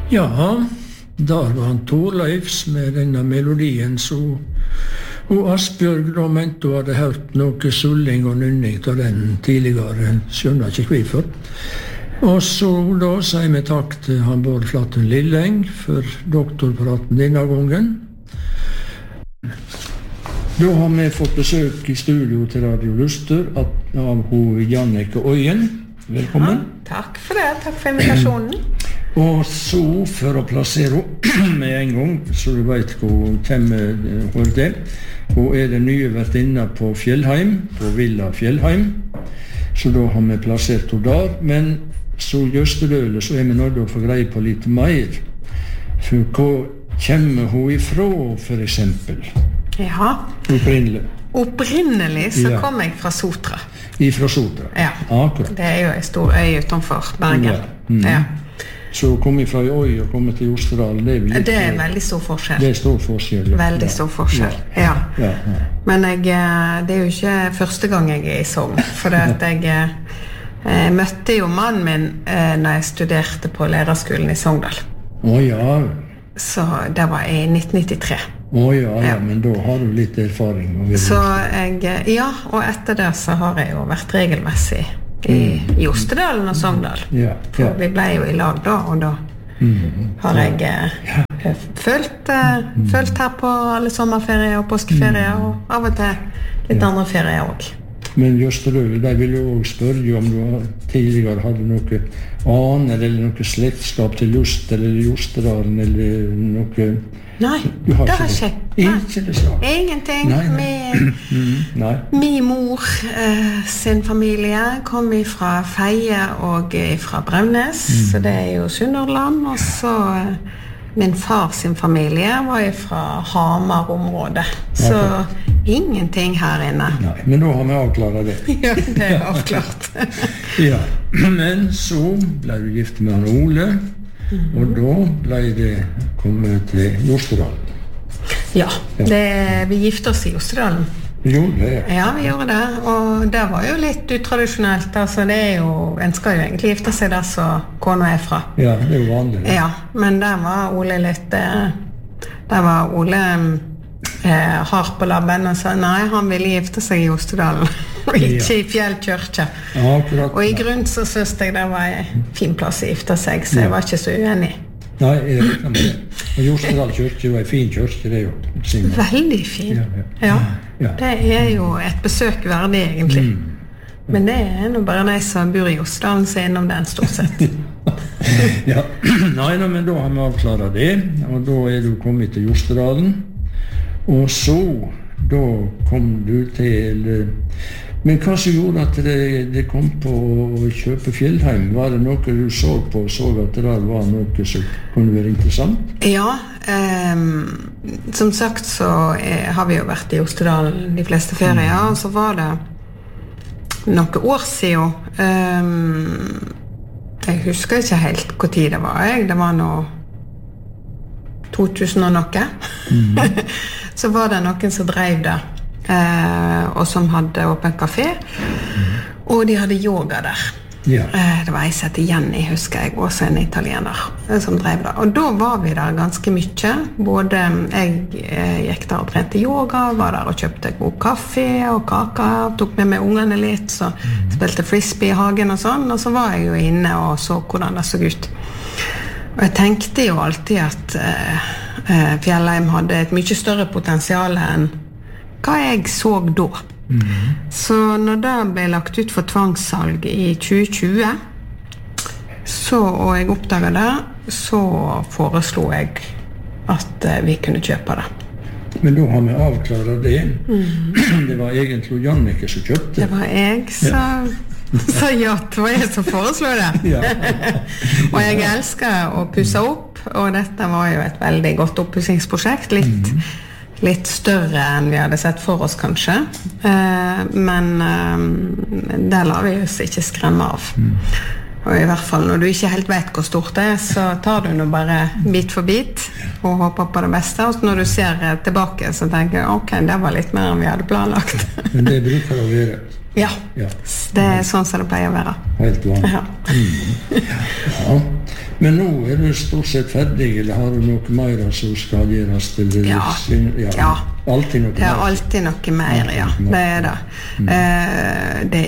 Ja, der var han Torleifs med denne melodien, så og Asbjørg da mente hun hadde hørt noe sulling og nynning av den tidligere, skjønner ikke hvorfor. Og så da sier vi takk til han Bård Flatten Lilleng for doktorpraten denne gangen. Da har vi fått besøk i studio til Radio Luster av hun Jannicke Øyen. Velkommen. Ja, takk for det, takk for invitasjonen. Og så, for å plassere henne med en gang, så du vet hvor kommer det. Hun den nye vertinna på Fjellheim, på Villa Fjellheim. Så da har vi plassert henne der. Men så Jøstedøle, så vi nødt til å få greie på litt mer. For hvor kommer hun ifra, for eksempel? Ja. Opprinnelig så kom jeg fra Sotra. Ifra Sotra? Ja. Akkurat. Det jo en stor øy utenfor Bergen. Ja. Ja. Så kom jeg fra øy og kom til Jostedal. Det veldig stor forskjell. Det stor forskjell. Veldig stor forskjell, ja. Men det jo ikke første gang jeg i Sogn. For jeg møtte jo mannen min når jeg studerte på lærerskolen i Sogndal. Ja. Så det var i 1993. Ja, men da har du litt erfaring. Så og etter det så har jeg jo vært regelmessig i Jostedalen og Sogndal. For vi ble jo i lag da, og da har jeg følt her på alle sommerferier og påskeferier, og av og til litt andre ferier også. Men Jostedal, de vil jo også spørre om du tidligere hadde noe aner eller noe slektskap til Luster eller Jostedalen eller noe. Nei, det har ikke. Ingenting. Nei. Min mor sin familie kom fra Feie og fra Bremnes, så det jo Sunnhordland, og så min far sin familie var fra Hamar-området, så ingenting her inne. Nei, men da har vi avklaret det. Ja, det avklart. Ja, men så ble du gift med han Ole, og da ble det kommet til Jostedalen. Ja, vi gifte oss i Jostedalen. Gjorde det? Ja, vi gjorde det, og det var jo litt utradisjonelt. Altså, en skal jo egentlig gifte seg der så kona fra. Ja, det jo vanlig. Ja, men der var Ole litt hard på labben og sa nei, han ville gifte seg i Jostedalen og ikke i Fjellkirke. Og i grunn så synes jeg det var en fin plass å gifte seg, så jeg var ikke så uenig. Nei, jeg vet ikke det. Og Jostedal kyrkje var en fin kyrkje, det jo. Veldig fin. Ja. Det jo et besøk verdig egentlig. Men det nå bare de som bor i Jostedalen som innom den stort sett. Ja, nei, men da har vi avklaret det, og da du kommet til Jostedalen. Og så, da kom du til... Men hva som gjorde at det kom på å kjøpe Fjellheim? Var det noe du så på og så at det der var noe som kunne være interessant? Ja, som sagt så har vi jo vært i Jostedalen de fleste ferier, og så var det noen år siden. Jeg husker ikke helt hvor tid det var. Det var nå 2000 og noe. Så var det noen som drev det, og som hadde åpen kafé, og de hadde yoga der. Det var en som heter Jenny, husker jeg, også en italiener som drev det. Og da var vi der ganske mye. Både jeg gikk der og trente yoga, var der og kjøpte god kaffe og kaka, tok med meg ungene litt, så spilte frisbee i hagen og sånn, og så var jeg jo inne og så hvordan det så ut. Og jeg tenkte jo alltid at Fjellheim hadde et mye større potensial enn hva jeg så da. Så når det ble lagt ut for tvangssalg i 2020, og jeg oppdaget det, så foreslo jeg at vi kunne kjøpe det. Men da har vi avklaret det. Det var egentlig Jannicke som kjøpte. Det var jeg så ja, det var jeg som foreslo det. Og jeg elsker å pusse opp, og dette var jo et veldig godt oppussingsprosjekt, litt større enn vi hadde sett for oss kanskje, men det lar vi oss ikke skremme av. Og i hvert fall når du ikke helt vet hvor stort det så tar du nå bare bit for bit og håper på det beste, og når du ser tilbake så tenker jeg, ok, det var litt mer enn vi hadde planlagt. Men det bruker å være. Ja, det sånn som det pleier å være. Helt vanlig. Ja. Men nå du stort sett ferdig, eller har du noe mer som skal gjøres? Ja. Alltid noe mer? Det alltid noe mer, ja. Det det. Det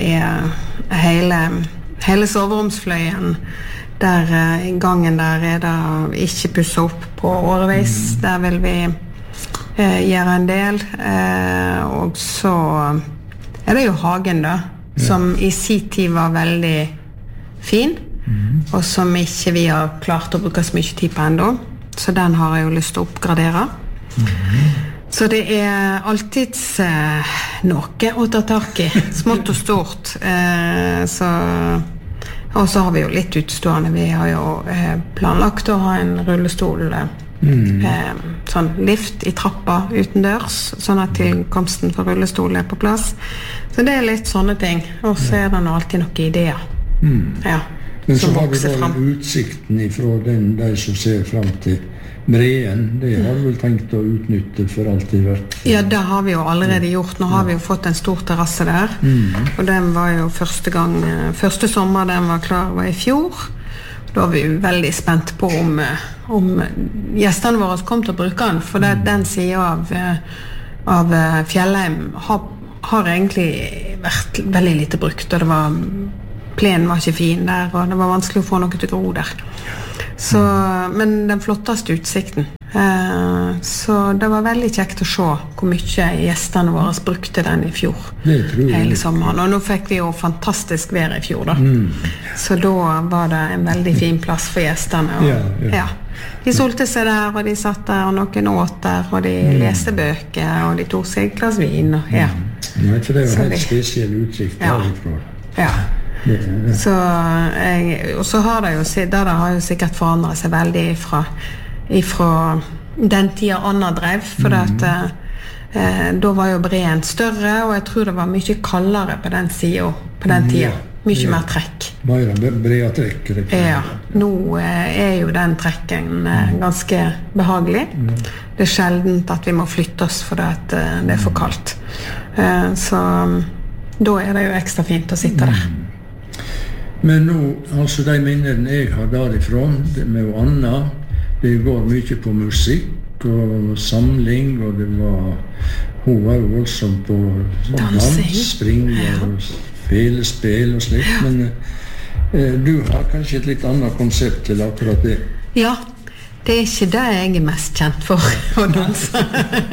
hele soveromsfløyen, der I gangen der det ikke pusset opp på årevis. Der vil vi gjøre en del. Og så det jo hagen da, som I sin tid var veldig fin, og som ikke vi har klart å bruke så mye tid på enda. Så den har jeg jo lyst til å oppgradere. Så det alltid noe å ta tak I, smått og stort. Og så har vi jo litt utstående. Vi har jo planlagt å ha en rullestol, sånn lift I trappa utendørs, sånn at tilkomsten for rullestol på plass. Så det litt sånne ting. Og så det alltid noen ideer. Ja. Men så har du da utsikten ifra de som ser frem til Breen, det har du vel tenkt å utnytte for alt I hvert? Ja, det har vi jo allerede gjort. Nå har vi jo fått en stor terrasse der, og den var jo første sommer den var klar var I fjor. Da var vi jo veldig spent på om gjestene våre kom til å bruke den, for den siden av Fjellheim har egentlig vært veldig lite brukt, og plenen var ikke fin der, og det var vanskelig å få noe til å gro der. Så, men den flotteste utsikten. Så det var veldig kjekt å se hvor mye gjestene våre brukte den I fjor. Hele sommeren. Og nå fikk vi jo fantastisk vær I fjor da. Så da var det en veldig fin plass for gjestene. Og, ja. De solte seg der, og de satt der, og noen åt der, og de leste bøker, og de tog seg et glass vin. Og, Nei, for det jo helt spesiell utsikt derifra. Ja. Så og så har det jo har jo sikkert forandret seg veldig ifra den tiden Anna drev, for da var jo Breen større, og jeg tror det var mye kaldere på den siden på den tiden, mye mer trekk. Mer brede trekk. Ja, nå jo den trekken ganske behagelig. Det sjeldent at vi må flytte oss fordi at det for kaldt. Så da det jo ekstra fint å sitte der. Men nå, altså de minnene jeg har derifra, med Anna, det går mye på musikk og samling, og hun var jo voldsomt på dans, spring og felespill og slikt, men du har kanskje et litt annet konsept til akkurat det? Ja, det ikke det jeg mest kjent for å danse.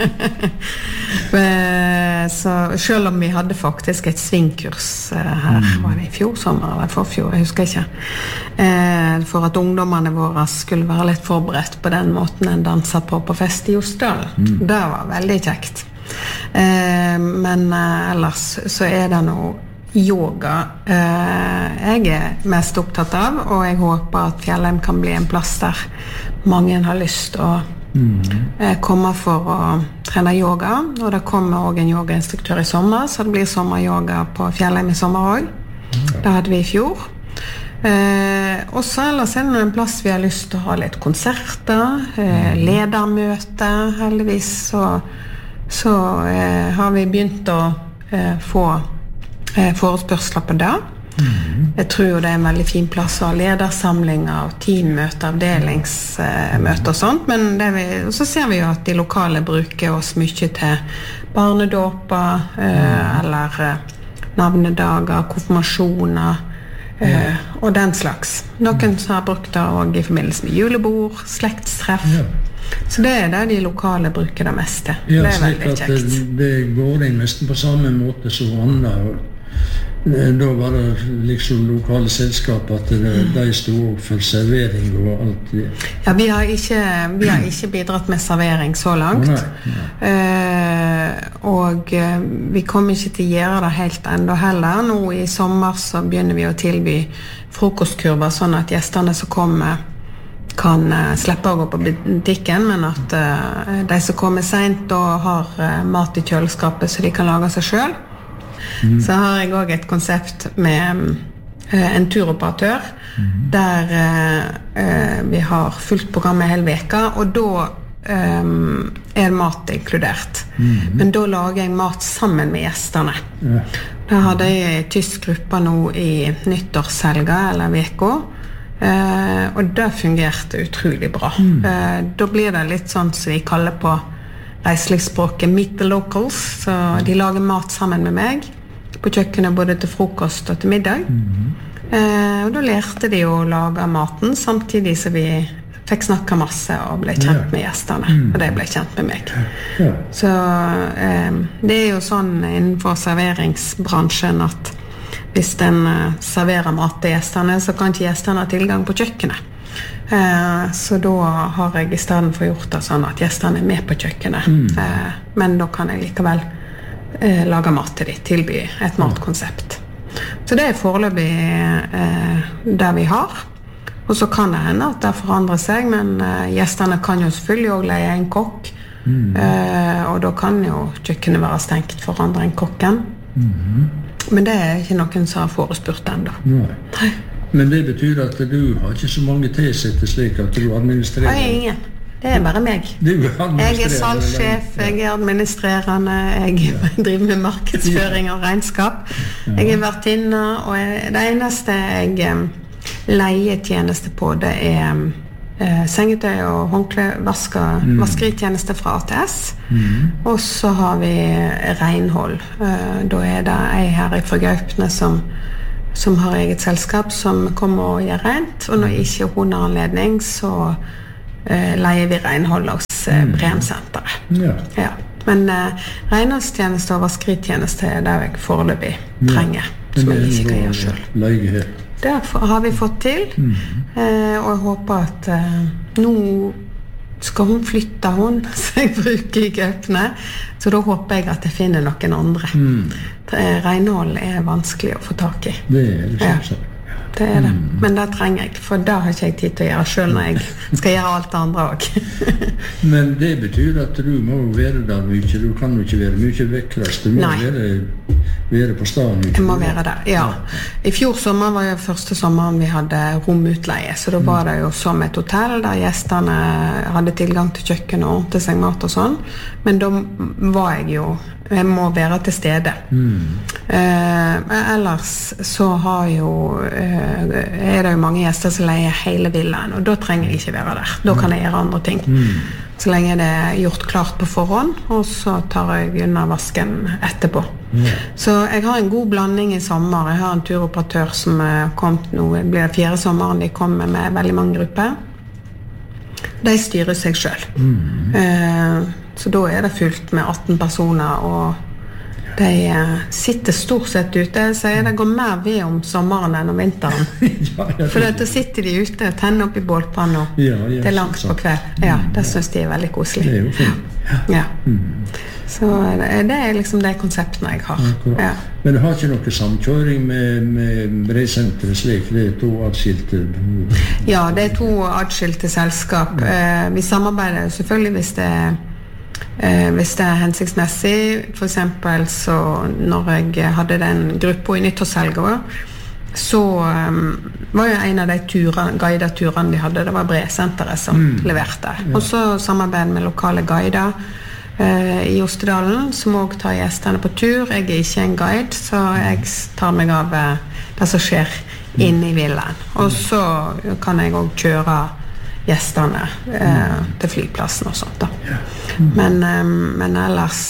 Så selv om vi hadde faktisk et svingkurs her, var det I fjor sommer eller forfjor, jeg husker ikke, for at ungdommene våre skulle være litt forberedt på den måten en danser på fest I Osdal. Det var veldig kjekt. Men ellers så det noe yoga jeg mest opptatt av, og jeg håper at Fjellheim kan bli en plass der mange har lyst til å komme for å trene yoga, og det kommer også en yogainstruktør I sommer, så det blir sommeryoga på Fjellheim I sommer også. Det hadde vi I fjor. Og så ellers det en plass vi har lyst til å ha litt konserter, ledermøte, heldigvis så har vi begynt å få forespørsler på det. Jeg tror jo det en veldig fin plass å ha ledersamlinger, teammøter, avdelingsmøter og sånt, men så ser vi jo at de lokale bruker oss mye til barnedåper, eller navnedager, konfirmasjoner, og den slags. Noen som har brukt det også I forbindelse med julebord, slektstreff. Så det det de lokale bruker det meste. Ja, det veldig kjekt. Det går inn nesten på samme måte som Anna. Da var det liksom lokale selskap at de stod for servering og alt det. Ja, vi har ikke bidratt med servering så langt. Og vi kommer ikke til å gjøre det helt enda heller. Nå I sommer så begynner vi å tilby frokostkurver, sånn at gjestene som kommer kan slippe å gå på butikken, men at de som kommer sent og har mat I kjøleskapet så de kan lage seg selv. Så har jeg også et konsept med en turoperatør der vi har fullt program hele veka, og da mat inkludert. Men da lager jeg mat sammen med gjestene. Da hadde jeg en tysk gruppe nå I nyttårshelga eller veka, Og det fungerte utrolig bra. Da blir det litt sånn som vi kaller på reiselivsspråket meet the locals, så de lager mat sammen med meg på kjøkkenet både til frokost og til middag. Og da lærte de å lage maten samtidig som vi fikk snakke masse og ble kjent med gjestene, og de ble kjent med meg. Så det jo sånn innenfor serveringsbransjen at hvis den serverer mat til gjestene, så kan ikke gjestene ha tilgang på kjøkkenet. Så da har jeg I stedet for gjort det sånn at gjestene med på kjøkkenet. Men da kan jeg likevel lage mat til dem, tilby et matkonsept. Så det foreløpig det vi har. Og så kan det hende at det forandrer seg, men gjestene kan jo selvfølgelig også leie en kokk. Og da kan jo kjøkkenet være stengt for andre enn kokken. Men det ikke noen som har forespurt enda. Nei. Men det betyr at du har ikke så mange tilsette slik at du administrerer? Nei, ingen. Det bare meg. Jeg salgssjef, jeg administrerende, jeg driver med markedsføring og regnskap. Jeg vertinne, og det eneste jeg leier tjeneste på, det sengetøy og håndkle, vaskeritjeneste fra ATS. Og så har vi renhold. Da det jeg her fra Gaupne som har eget selskap som kommer og gjør rent, og når ikke hun har anledning, så leier vi renhold hos Bremsenteret. Ja. Men renholdstjeneste og vaskeritjeneste det jeg foreløpig trenger, som jeg ikke kan gjøre selv. Leilighet. Det har vi fått til, og jeg håper at nå skal hun flytte så jeg bruker I Gaupne, så da håper jeg at jeg finner noen andre. Renhold vanskelig å få tak I. Det det sånn. Det det. Men det trenger jeg, for da har ikke jeg tid til å gjøre selv når jeg skal gjøre alt det andre også. Men det betyr at du må være der mye, du kan jo ikke være mye vekkrast, du må være på staden. Jeg må være der, ja. I fjor sommer var jo første sommeren vi hadde romutleie, så da var det jo som et hotell der gjestene hadde tilgang til kjøkken og ordentlig seg mat og sånn, men da var jeg må være til stede. Ellers så har jo det jo mange gjester som leier hele villaen, og da trenger jeg ikke være der. Da kan jeg gjøre andre ting. Så lenge det gjort klart på forhånd, og så tar jeg unna vasken etterpå. Så jeg har en god blanding I sommer. Jeg har en turoperatør som kom nå, det blir 4. sommeren de kommer med veldig mange grupper. De styrer seg selv. Så da det fullt med 18 personer, og de sitter stort sett ute. Så det går mer ved om sommeren enn om vinteren. For da sitter de ute og tenner opp I bålpanna. Det langt på kveld. Ja, det synes de veldig koselig. Det jo fint. Ja. Så det liksom de konseptene jeg har. Ja. Men du har ikke noe samkjøring med Bremsenteret slik? Det 2 adskilte? Ja, det 2 adskilte selskap. Vi samarbeider selvfølgelig hvis det hensiktsmessig. For eksempel så når jeg hadde den gruppa I nyttårshelgen, så var jo en av de guidet turene de hadde, det var Bremsenteret som leverte. Og så samarbeidet med lokale guider I Ostedalen, som også tar gjestene på tur. Jeg ikke en guide, så jeg tar meg av det som skjer inne I villaen. Og så kan jeg også kjøre gjestene til flyplassen og sånt da. Men ellers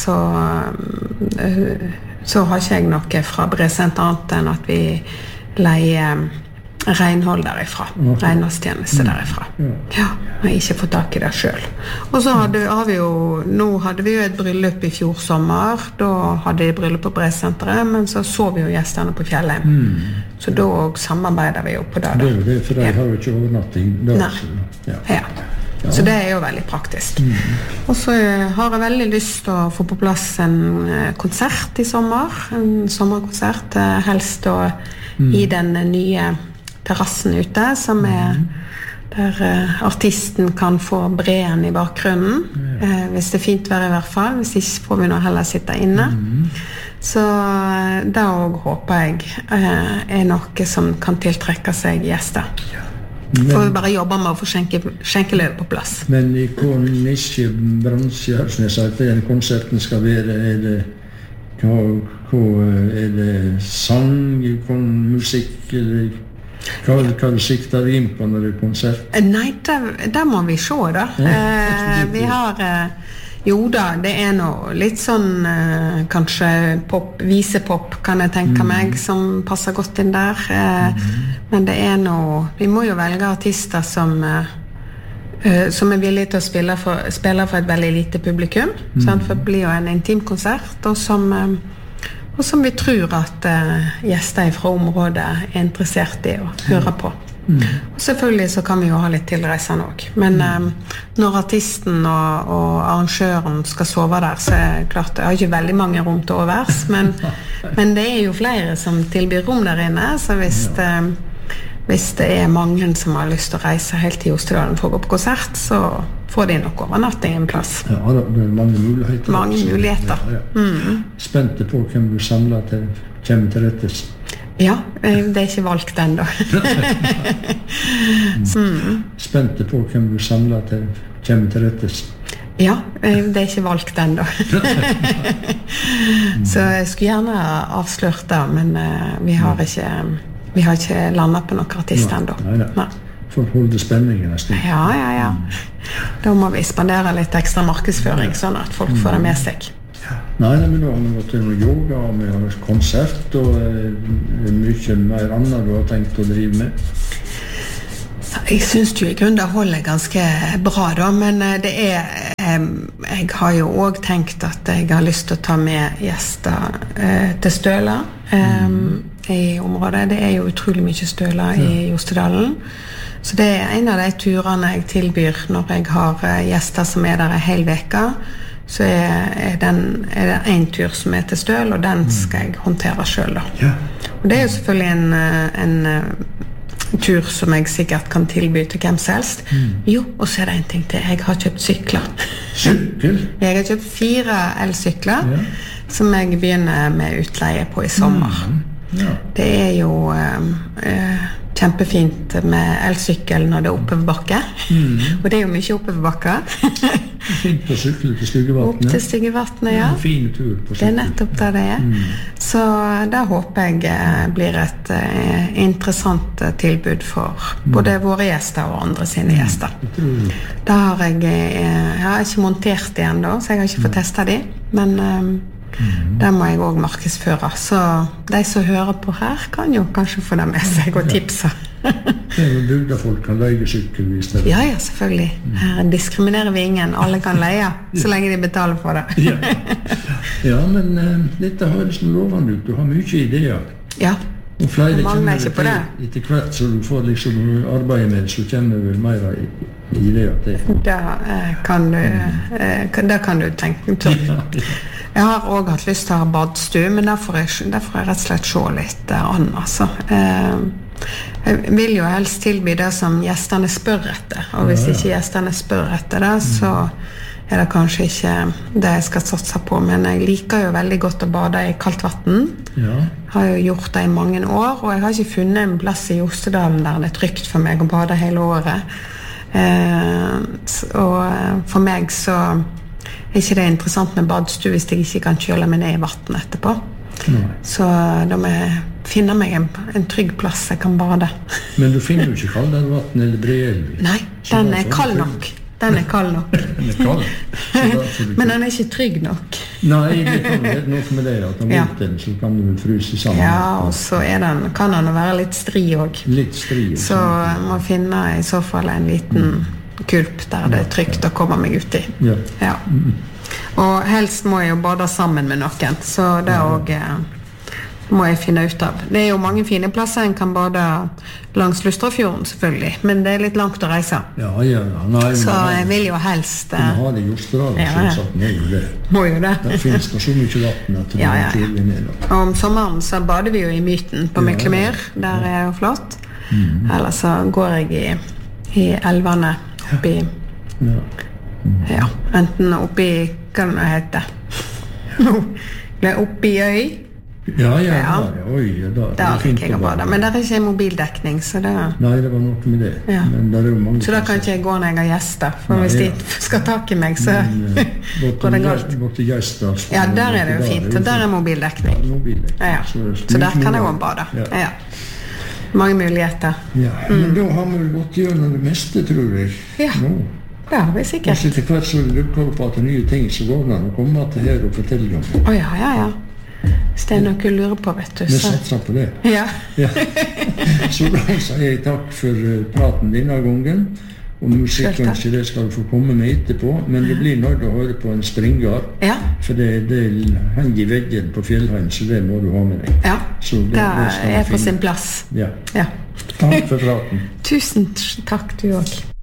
så har ikke jeg noe fra Bremsenteret annet enn at vi leier renhold derifra, renholdstjeneste derifra. Ja, men ikke fått tak I det selv. Og så har vi jo, nå hadde vi jo et bryllup I fjor sommer, da hadde de bryllup på Bremsenteret, men så vi jo gjestene på Fjellheim. Så da samarbeider vi jo på det. Det det, for de har jo ikke overnatting. Ja. Så det jo veldig praktisk. Og så har jeg veldig lyst til å få på plass en konsert I sommer, en sommerkonsert, helst da I den nye terrassen ute, som der artisten kan få breen I bakgrunnen, hvis det fint vær I hvert fall, hvis ikke får vi nå heller sitte inne. Så da også håper jeg noe som kan tiltrekke seg gjester. For vi bare jobber med å få skjenkeløp på plass. Men I hvor nisjebransje som jeg sa, den konserten skal være, det sang, musikk, eller Hva du sikter inn på når det konsert? Nei, det må vi se da. Vi har... Jo da, det noe litt sånn kanskje visepop kan jeg tenke meg som passer godt inn der men det noe vi må jo velge artister som villige til å spille for et veldig lite publikum sant? For det blir jo en intim konsert og som vi tror at gjester fra området interessert i å høre på og selvfølgelig så kan vi jo ha litt tilreisende også men når artisten og arrangøren skal sove der så det klart, jeg har ikke veldig mange rom til overs men det jo flere som tilbyr rom der inne så hvis det mange som har lyst til å reise helt til Jostedalen for å gå på konsert så får de nok overnatting en plass ja, det mange muligheter mange muligheter Spente på hvem du samler til kommer til rettes Ja, det ikke valgt enda. Spente på hvem du samler til kommer til rettes. Ja, det ikke valgt enda. Så jeg skulle gjerne avslørt det, men vi har ikke landet på noen artist enda. Nei. For å holde spenningen en stund. Ja. Da må vi spandere litt ekstra markedsføring, sånn at folk får det med seg. Nei, men da har vi gått til noe yoga, og vi har konsert, og mye mer annet du har tenkt å drive med. Jeg synes jo i grunnen det holder ganske bra da, men det jeg har jo også tenkt at jeg har lyst til å ta med gjester til Støla i området. Det jo utrolig mye Støla i Jostedalen. Så det en av de turene jeg tilbyr når jeg har gjester som der en hel veke, så det en tur som til Støl, og den skal jeg håndtere selv da. Ja. Og det jo selvfølgelig en tur som jeg sikkert kan tilby til hvem som helst. Jo, og så det en ting til. Jeg har kjøpt sykler. Sykkel? Jeg har kjøpt 4 elsykler, som jeg begynner med utleie på i sommer. Ja. Det jo kjempefint med elsykkel når det oppoverbakke. Og det jo mye oppoverbakke. Fint å sykle til Styggevatnet. Opp til Styggevatnet, ja. En fin tur på sykkel. Det nettopp det Så da håper jeg blir et interessant tilbud for både våre gjester og andre sine gjester. Da har jeg har ikke montert det enda, så jeg har ikke fått testet de, men der må jeg også markedsføre. Så de som hører på her kan jo kanskje få det med seg og tipse. Det jo bygdefolk kan leie sykkel hvis det Ja, selvfølgelig. Her diskriminerer vi ingen. Alle kan leie, så lenge de betaler for det. Ja, men dette høres noe lovende ut. Du har mye ideer. Ja, og flere mangler ikke på det. Etter hvert så du får liksom arbeide med det, så kommer vel mer ideer til. Da kan du tenke til. Jeg har også hatt lyst til å ha badstue, men der får jeg rett og slett se litt an, altså. Jeg vil jo helst tilby det som gjesterne spør etter, og hvis ikke gjesterne spør etter det, så det kanskje ikke det jeg skal satse på, men jeg liker jo veldig godt å bade i kaldt vatten. Har jo gjort det i mange år, og jeg har ikke funnet en plass i Jostedalen der det trygt for meg å bade hele året. Og for meg så ikke det interessant med badstue hvis jeg ikke kan kjøle meg ned i vatten etterpå. Så da må jeg finne meg en trygg plass jeg kan bade. Men du finner jo ikke kaldere vatten eller Breelvi? Nei, den kald nok. Den kald nok. Den kald. Men den ikke trygg nok. Nei, det kan være noe med det, at om vinteren så kan du vel fryse sammen. Ja, og så kan den være litt stri også. Litt stri. Så jeg må finne i så fall en liten kulp der det trygt å komme meg ut i. Ja. Og helst må jeg jo bade sammen med noen, så det også må jeg finne ut av. Det jo mange fine plasser en kan bade langs Lustrafjorden selvfølgelig, men det litt langt å reise. Ja. Nei, så jeg vil jo helst ha det i Jostedalen, selvsagt, må jo det. Må jo det. Der finnes det så mye vatten at det tidlig ned. Og om sommeren så bader vi jo i Myten på Myklemyr, der jo flott. Eller så går jeg i elvene oppi enten oppi hva det heter oppi øy oi, der fikk jeg å bade, men der ikke mobildekning så det nei, det var noe med det men der jo mange så da kan ikke jeg gå når jeg har gjester for hvis de skal tak i meg så går det galt ja, der det jo fint, og der mobildekning så der kan jeg også bade Mange muligheter. Ja, men da har vi vel gått gjennom det meste, tror jeg. Ja, det har vi sikkert. Og så til hvert så dukker opp at nye ting så går det an å komme til her og fortelle om. Ja. Hvis det noe du lurer på, vet du. Vi satser på det. Ja. Så da sier jeg takk for praten denne gangen. Og musikkønske, det skal du få komme med etterpå. Men det blir nødt å høre på en stringer. Ja. For det henger i veggen på Fjellheim, så det må du ha med deg. Ja, det er på sin plass. Ja. Takk for praten. Tusen takk, du også.